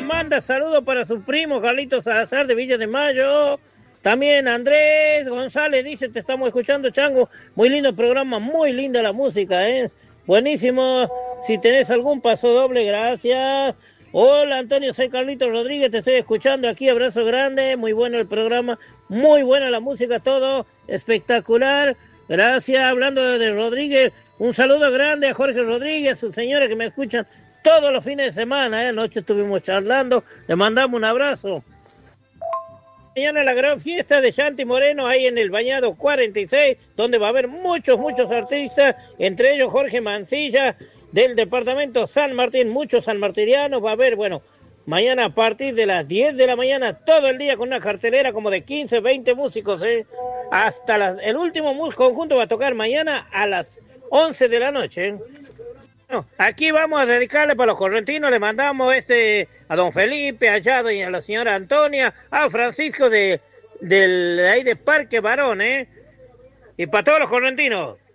manda saludos para su primo Carlitos Salazar de Villa de Mayo. También Andrés González dice, te estamos escuchando, Chango. Muy lindo programa, muy linda la música, ¿eh? Buenísimo. Si tenés algún paso doble, gracias. Hola, Antonio, soy Carlitos Rodríguez, te estoy escuchando aquí, abrazo grande, muy bueno el programa, muy buena la música, todo espectacular. Gracias, hablando de Rodríguez, un saludo grande a Jorge Rodríguez, su señora que me escuchan todos los fines de semana, ¿eh? Anoche estuvimos charlando, le mandamos un abrazo. Mañana la gran fiesta de Shanti Moreno ahí en el Bañado 46, donde va a haber muchos artistas, entre ellos Jorge Mancilla del departamento San Martín, muchos sanmartirianos, va a haber, bueno, mañana a partir de las 10 de la mañana, todo el día con una cartelera como de 15, 20 músicos, hasta el último conjunto va a tocar mañana a las 11 de la noche. Bueno, aquí vamos a dedicarle para los correntinos, le mandamos a don Felipe, allá a la señora Antonia, a Francisco de ahí de Parque Barón, y para todos los correntinos.